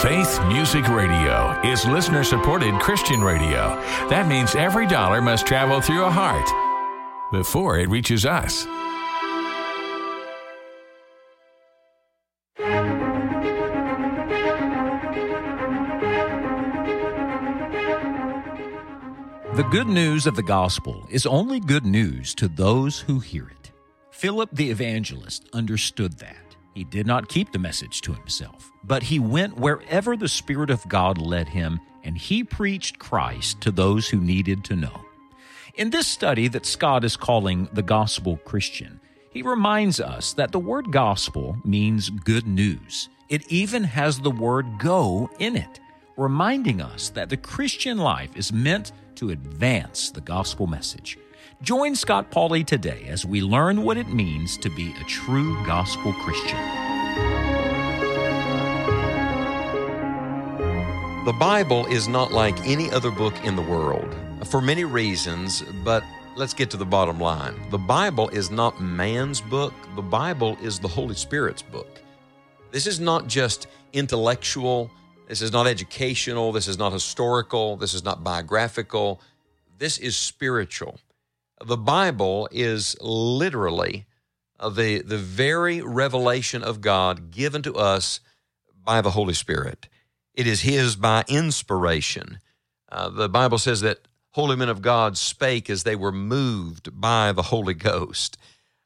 Faith Music Radio is listener-supported Christian radio. That means every dollar must travel through a heart before it reaches us. The good news of the gospel is only good news to those who hear it. Philip the evangelist understood that. He did not keep the message to himself, but he went wherever the Spirit of God led him, and he preached Christ to those who needed to know. In this study that Scott is calling the Gospel Christian, he reminds us that the word gospel means good news. It even has the word go in it, reminding us that the Christian life is meant to advance the gospel message. Join Scott Pauley today as we learn what it means to be a true gospel Christian. The Bible is not like any other book in the world for many reasons, but let's get to the bottom line. The Bible is not man's book. The Bible is the Holy Spirit's book. This is not just intellectual. This is not educational. This is not historical. This is not biographical. This is spiritual. The Bible is literally the very revelation of God given to us by the Holy Spirit. It is His by inspiration. The Bible says that holy men of God spake as they were moved by the Holy Ghost.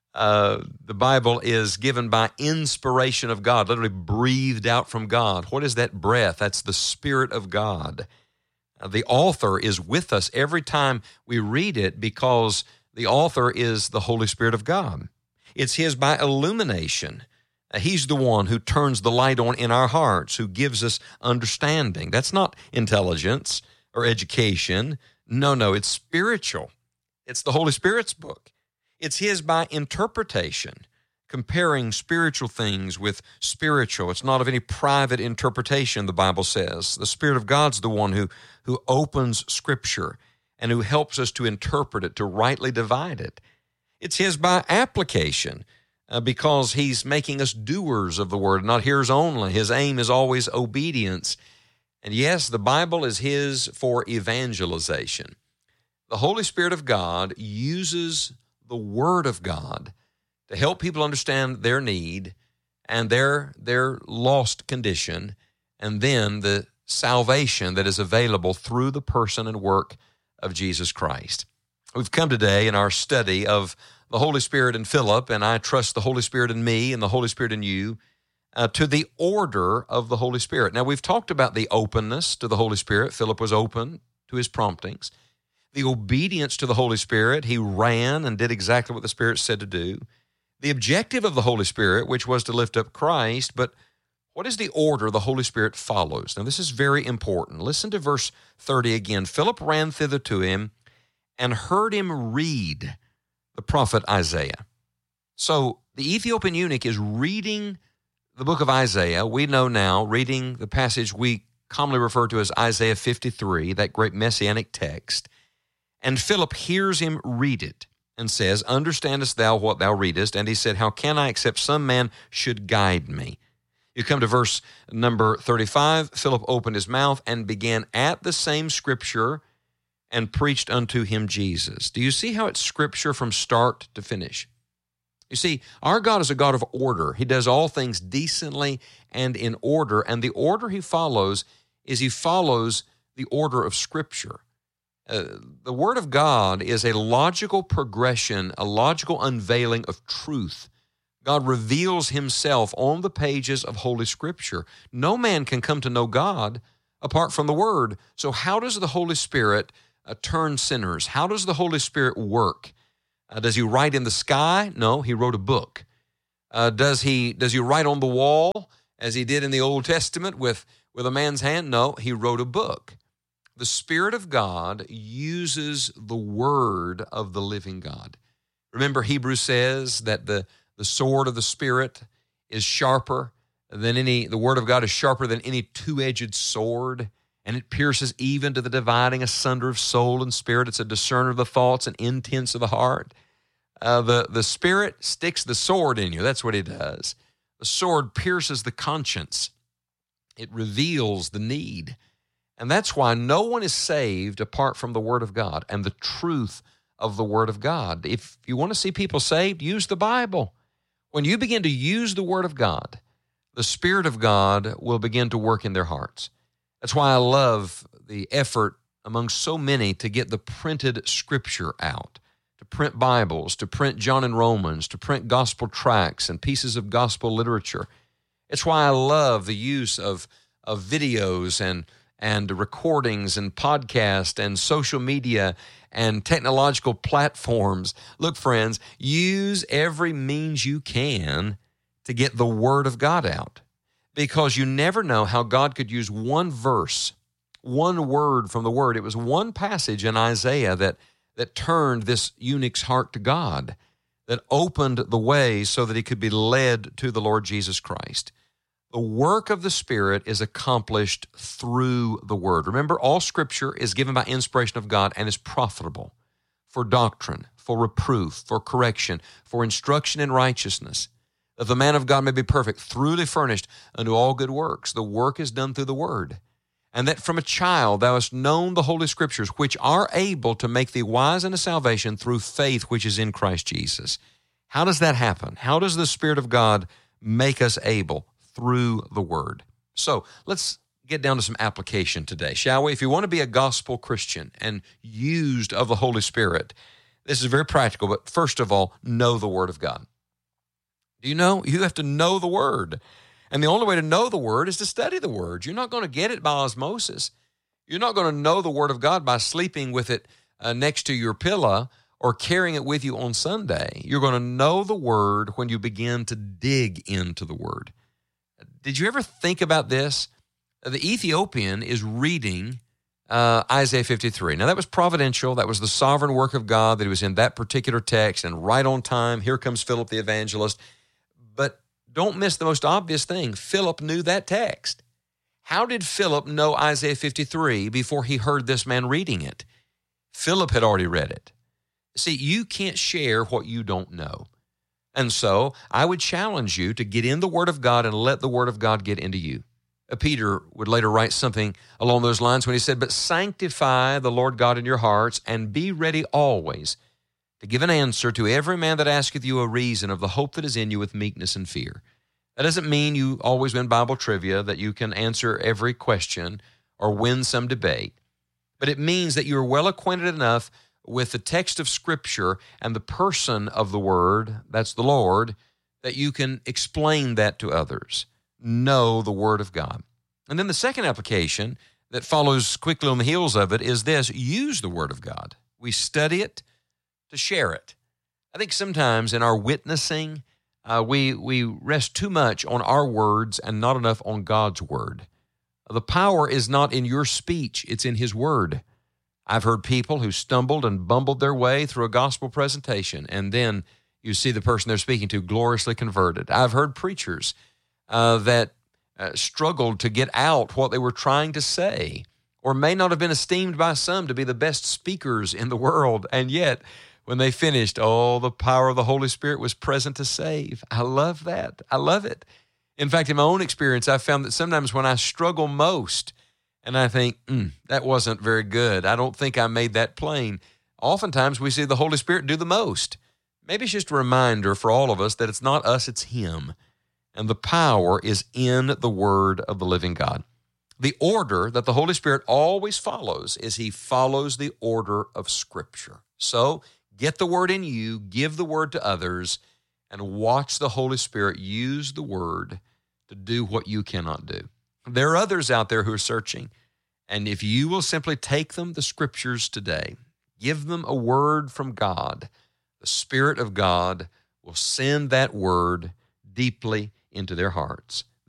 The Bible is given by inspiration of God, literally breathed out from God. What is that breath? That's the Spirit of God. The author is with us every time we read it because the author is the Holy Spirit of God. It's His by illumination. He's the one who turns the light on in our hearts, who gives us understanding. That's not intelligence or education. No, it's spiritual. It's the Holy Spirit's book. It's His by interpretation, comparing spiritual things with spiritual. It's not of any private interpretation, the Bible says. The Spirit of God's the one who opens Scripture and who helps us to interpret it, to rightly divide it. It's His by application because He's making us doers of the Word, not hearers only. His aim is always obedience. And yes, the Bible is His for evangelization. The Holy Spirit of God uses the Word of God to help people understand their need and their lost condition, and then the salvation that is available through the person and work of Jesus Christ. We've come today in our study of the Holy Spirit in Philip, and I trust the Holy Spirit in me and the Holy Spirit in you, to the order of the Holy Spirit. Now, we've talked about the openness to the Holy Spirit. Philip was open to his promptings. The obedience to the Holy Spirit, he ran and did exactly what the Spirit said to do. The objective of the Holy Spirit, which was to lift up Christ, but what is the order the Holy Spirit follows? Now, this is very important. Listen to verse 30 again. Philip ran thither to him and heard him read the prophet Isaiah. So the Ethiopian eunuch is reading the book of Isaiah. We know now, reading the passage we commonly refer to as Isaiah 53, that great messianic text. And Philip hears him read it and says, "Understandest thou what thou readest?" And he said, "How can I, except some man should guide me?" You come to verse number 35. Philip opened his mouth and began at the same scripture and preached unto him Jesus. Do you see how it's scripture from start to finish? You see, our God is a God of order. He does all things decently and in order, and the order He follows is He follows the order of Scripture. The Word of God is a logical progression, a logical unveiling of truth. God reveals Himself on the pages of Holy Scripture. No man can come to know God apart from the Word. So how does the Holy Spirit turn sinners? How does the Holy Spirit work? Does He write in the sky? No, He wrote a book. Does he write on the wall as He did in the Old Testament with a man's hand? No, He wrote a book. The Spirit of God uses the Word of the living God. Remember, Hebrews says that the sword of the Spirit is sharper than the Word of God is sharper than any two-edged sword, and it pierces even to the dividing asunder of soul and spirit. It's a discerner of the thoughts and intents of the heart. The Spirit sticks the sword in you. That's what He does. The sword pierces the conscience. It reveals the need. And that's why no one is saved apart from the Word of God and the truth of the Word of God. If you want to see people saved, use the Bible. When you begin to use the Word of God, the Spirit of God will begin to work in their hearts. That's why I love the effort among so many to get the printed Scripture out, to print Bibles, to print John and Romans, to print gospel tracts and pieces of gospel literature. It's why I love the use of videos and recordings and podcasts and social media and technological platforms. Look, friends, use every means you can to get the Word of God out, because you never know how God could use one verse, one word from the Word. It was one passage in Isaiah that turned this eunuch's heart to God, that opened the way so that he could be led to the Lord Jesus Christ. The work of the Spirit is accomplished through the Word. Remember, all Scripture is given by inspiration of God and is profitable for doctrine, for reproof, for correction, for instruction in righteousness, that the man of God may be perfect, thoroughly furnished unto all good works. The work is done through the Word. And that from a child thou hast known the Holy Scriptures, which are able to make thee wise unto salvation through faith which is in Christ Jesus. How does that happen? How does the Spirit of God make us able? Through the Word. So let's get down to some application today, shall we? If you want to be a gospel Christian and used of the Holy Spirit, this is very practical, but first of all, know the Word of God. Do you know? You have to know the Word. And the only way to know the Word is to study the Word. You're not going to get it by osmosis. You're not going to know the Word of God by sleeping with it next to your pillow or carrying it with you on Sunday. You're going to know the Word when you begin to dig into the Word. Did you ever think about this? The Ethiopian is reading Isaiah 53. Now, that was providential. That was the sovereign work of God that he was in that particular text, and right on time, here comes Philip the evangelist. But don't miss the most obvious thing. Philip knew that text. How did Philip know Isaiah 53 before he heard this man reading it? Philip had already read it. See, you can't share what you don't know. And so I would challenge you to get in the Word of God and let the Word of God get into you. Peter would later write something along those lines when he said, "But sanctify the Lord God in your hearts, and be ready always to give an answer to every man that asketh you a reason of the hope that is in you with meekness and fear." That doesn't mean you always win Bible trivia, that you can answer every question or win some debate. But it means that you're well acquainted enough with the text of Scripture and the person of the Word, that's the Lord, that you can explain that to others. Know the Word of God. And then the second application that follows quickly on the heels of it is this: use the Word of God. We study it to share it. I think sometimes in our witnessing, we rest too much on our words and not enough on God's Word. The power is not in your speech, it's in His Word. I've heard people who stumbled and bumbled their way through a gospel presentation, and then you see the person they're speaking to gloriously converted. I've heard preachers that struggled to get out what they were trying to say, or may not have been esteemed by some to be the best speakers in the world, and yet when they finished, the power of the Holy Spirit was present to save. I love that. I love it. In fact, in my own experience, I found that sometimes when I struggle most, and I think, that wasn't very good, I don't think I made that plain, oftentimes we see the Holy Spirit do the most. Maybe it's just a reminder for all of us that it's not us, it's Him. And the power is in the Word of the living God. The order that the Holy Spirit always follows is He follows the order of Scripture. So get the Word in you, give the Word to others, and watch the Holy Spirit use the Word to do what you cannot do. There are others out there who are searching, and if you will simply take them the Scriptures today, give them a word from God, the Spirit of God will send that word deeply into their hearts.